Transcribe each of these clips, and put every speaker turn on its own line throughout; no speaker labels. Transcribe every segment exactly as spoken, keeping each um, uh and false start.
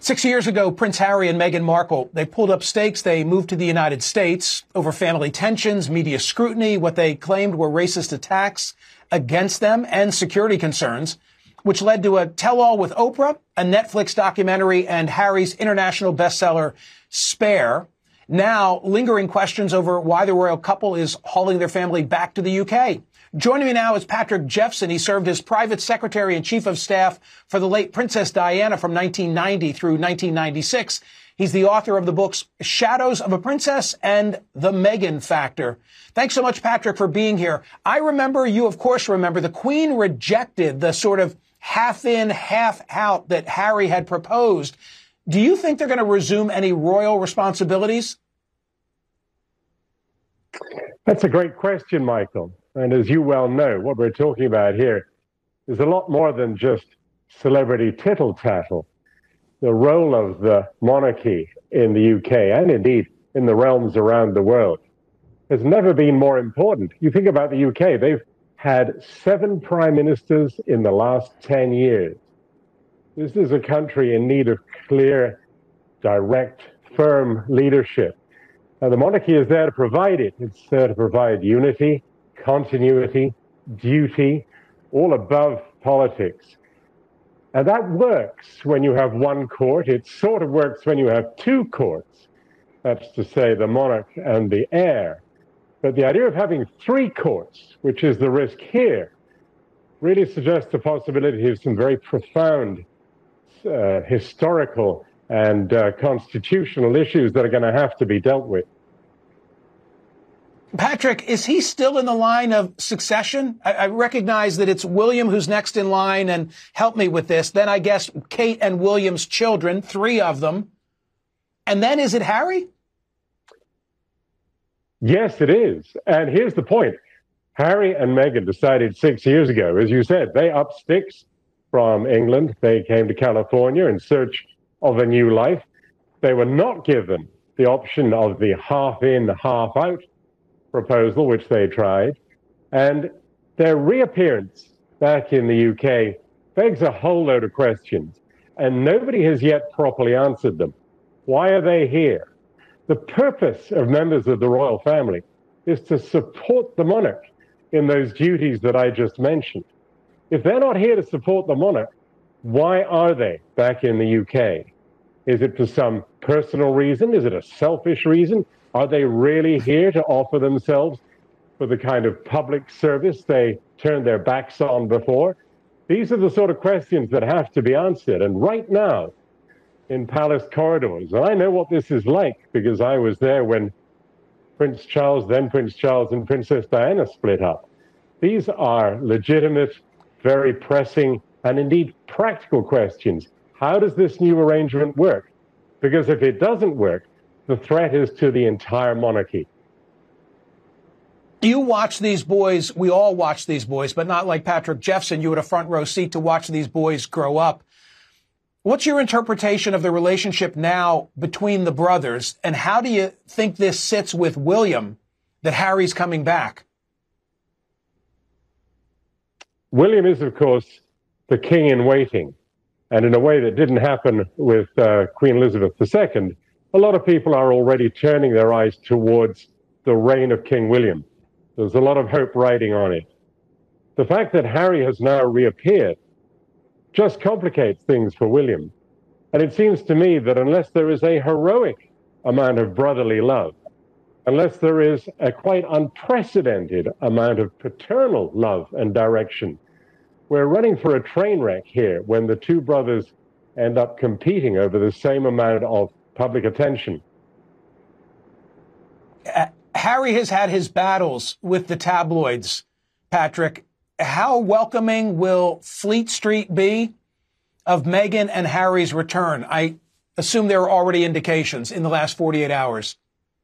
Six years ago, Prince Harry and Meghan Markle, they pulled up stakes. They moved to the United States over family tensions, media scrutiny, what they claimed were racist attacks against them, and security concerns, which led to a tell-all with Oprah, a Netflix documentary, and Harry's international bestseller, Spare. Now, lingering questions over why the royal couple is hauling their family back to the U K. Joining me now is Patrick Jeffson. He served as private secretary and chief of staff for the late Princess Diana from nineteen ninety through nineteen ninety-six. He's the author of the books Shadows of a Princess and The Meghan Factor. Thanks so much, Patrick, for being here. I remember, you of course remember, the Queen rejected the sort of half in, half out that Harry had proposed. Do you think they're going to resume any royal responsibilities?
That's a great question, Michael. And as you well know, what we're talking about here is a lot more than just celebrity tittle-tattle. The role of the monarchy in the U K, and indeed in the realms around the world, has never been more important. You think about the U K, they've had seven prime ministers in the last ten years. This is a country in need of clear, direct, firm leadership. And the monarchy is there to provide it. It's there to provide unity, continuity, duty, all above politics. And that works when you have one court. It sort of works when you have two courts. That's to say, the monarch and the heir. But the idea of having three courts, which is the risk here, really suggests the possibility of some very profound uh, historical and uh, constitutional issues that are going to have to be dealt with.
Patrick, is he still in the line of succession? I, I recognize that it's William who's next in line, and help me with this. Then I guess Kate and William's children, three of them. And then is it Harry?
Yes, it is. And here's the point. Harry and Meghan decided six years ago, as you said, they upped sticks from England. They came to California in search of a new life. They were not given the option of the half in, half out proposal, which they tried. And their reappearance back in the U K begs a whole load of questions, and nobody has yet properly answered them. Why are they here? The purpose of members of the royal family is to support the monarch in those duties that I just mentioned. If they're not here to support the monarch, why are they back in the U K? Is it for some personal reason? Is it a selfish reason? Are they really here to offer themselves for the kind of public service they turned their backs on before? These are the sort of questions that have to be answered. And right now, in palace corridors, and I know what this is like because I was there when Prince Charles, then Prince Charles, and Princess Diana split up. These are legitimate, very pressing, and indeed practical questions. How does this new arrangement work? Because if it doesn't work, the threat is to the entire monarchy.
You watch these boys, we all watch these boys, but not like Patrick Jeffson. You had a front row seat to watch these boys grow up. What's your interpretation of the relationship now between the brothers, and how do you think this sits with William, that Harry's coming back?
William is, of course, the king in waiting, and in a way that didn't happen with uh, Queen Elizabeth the Second, a lot of people are already turning their eyes towards the reign of King William. There's a lot of hope riding on it. The fact that Harry has now reappeared just complicates things for William. And it seems to me that unless there is a heroic amount of brotherly love, unless there is a quite unprecedented amount of paternal love and direction, we're running for a train wreck here when the two brothers end up competing over the same amount of public attention.
Uh, Harry has had his battles with the tabloids, Patrick. How welcoming will Fleet Street be of Meghan and Harry's return? I assume there are already indications in the last forty-eight hours.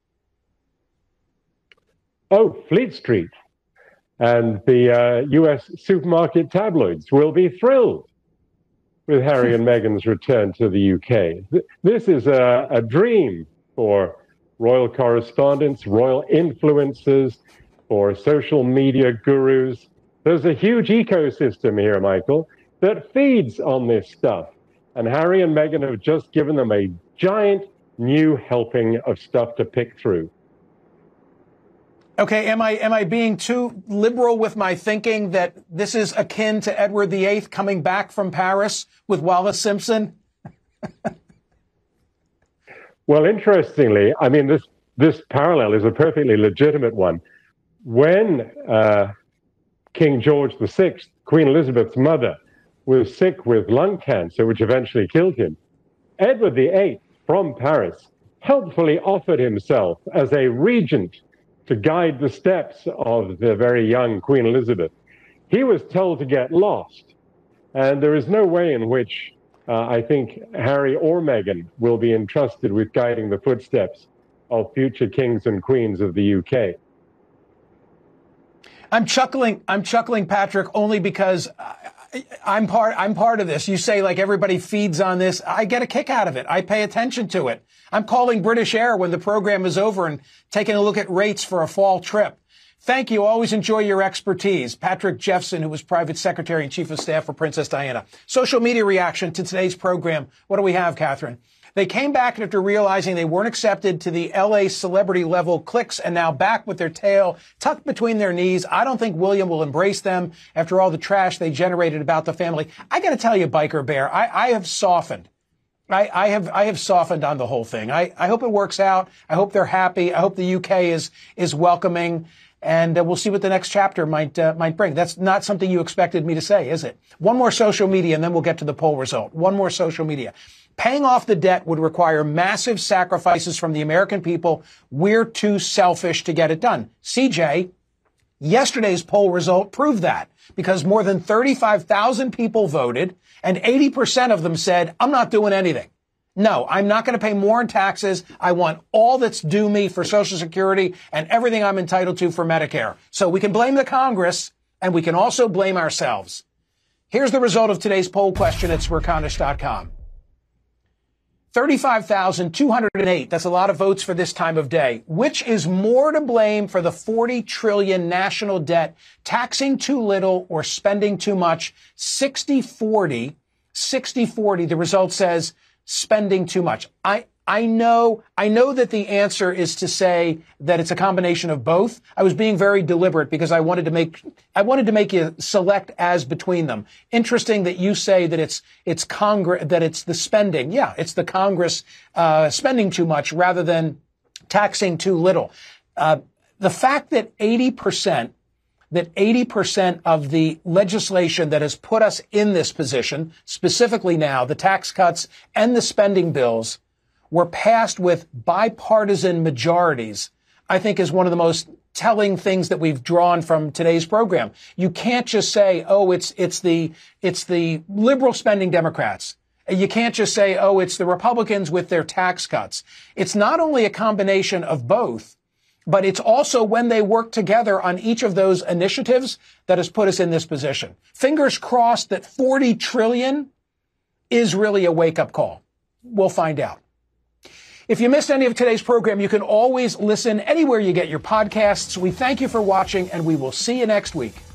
Oh, Fleet Street and the uh, U S supermarket tabloids will be thrilled with Harry and Meghan's return to the U K. This is a, a dream for royal correspondents, royal influencers, for social media gurus. There's a huge ecosystem here, Michael, that feeds on this stuff. And Harry and Meghan have just given them a giant new helping of stuff to pick through.
Okay, am I am I being too liberal with my thinking that this is akin to Edward the Eighth coming back from Paris with Wallace Simpson?
Well, interestingly, I mean, this this parallel is a perfectly legitimate one. When uh, King George the Sixth, Queen Elizabeth's mother, was sick with lung cancer, which eventually killed him, Edward the Eighth from Paris helpfully offered himself as a regent to guide the steps of the very young Queen Elizabeth. He was told to get lost, and there is no way in which uh, I think Harry or Meghan will be entrusted with guiding the footsteps of future kings and queens of the U K.
I'm chuckling. I'm chuckling, Patrick, only because I, I'm part. I'm part of this. You say like everybody feeds on this. I get a kick out of it. I pay attention to it. I'm calling British Air when the program is over and taking a look at rates for a fall trip. Thank you. Always enjoy your expertise. Patrick Jeffson, who was Private Secretary and Chief of Staff for Princess Diana. Social media reaction to today's program. What do we have, Catherine? They came back after realizing they weren't accepted to the L A celebrity level cliques and now back with their tail tucked between their knees. I don't think William will embrace them after all the trash they generated about the family. I got to tell you, Biker Bear, I, I have softened. I, I have I have softened on the whole thing. I, I hope it works out. I hope they're happy. I hope the U K is is welcoming. And uh, we'll see what the next chapter might uh, might bring. That's not something you expected me to say, is it? One more social media, and then we'll get to the poll result. One more social media. Paying off the debt would require massive sacrifices from the American people. We're too selfish to get it done. C J, yesterday's poll result proved that because more than thirty-five thousand people voted, and eighty percent of them said, I'm not doing anything. No, I'm not going to pay more in taxes. I want all that's due me for Social Security and everything I'm entitled to for Medicare. So we can blame the Congress, and we can also blame ourselves. Here's the result of today's poll question at Smerconish dot com. thirty-five thousand two hundred eight. That's a lot of votes for this time of day. Which is more to blame for the forty trillion national debt, taxing too little or spending too much? sixty forty. sixty forty. The result says spending too much. I, I know, I know that the answer is to say that it's a combination of both. I was being very deliberate because I wanted to make, I wanted to make you select as between them. Interesting that you say that it's, it's Congress, that it's the spending. Yeah, it's the Congress, uh, spending too much rather than taxing too little. Uh, the fact that eighty percent that eighty percent of the legislation that has put us in this position, specifically now, the tax cuts and the spending bills, were passed with bipartisan majorities, I think is one of the most telling things that we've drawn from today's program. You can't just say, oh, it's, it's the, it's the liberal spending Democrats. You can't just say, oh, it's the Republicans with their tax cuts. It's not only a combination of both, but it's also when they work together on each of those initiatives that has put us in this position. Fingers crossed that forty trillion is really a wake-up call. We'll find out. If you missed any of today's program, you can always listen anywhere you get your podcasts. We thank you for watching, and we will see you next week.